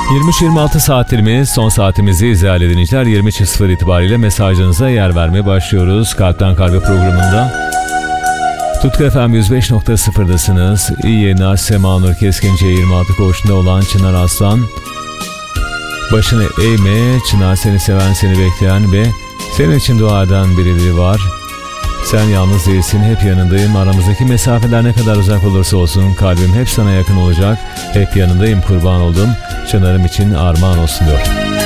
23-26 saatlerimiz, son saatimizi izah dinleyiciler. 23.00 itibariyle mesajlarınıza yer vermeye başlıyoruz. Kalpten Kalbe programında. Tutku FM 105.0'dasınız. İyi yayınlar. Sema Nur Keskince 26 koğuşunda olan Çınar Aslan. Başını eğme, Çınar, seni seven, seni bekleyen ve senin için dua eden birileri var. Sen yalnız değilsin, hep yanındayım. Aramızdaki mesafeler ne kadar uzak olursa olsun kalbim hep sana yakın olacak. Hep yanındayım, kurban oldum. Çınarım için armağan olsun diyor.